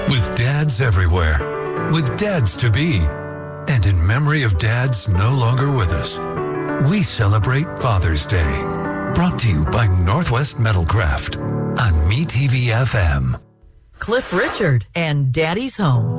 With dads everywhere, with dads to be, and in memory of dads no longer with us, we celebrate Father's Day. Brought to you by Northwest Metalcraft on MeTV FM. Cliff Richard and Daddy's Home.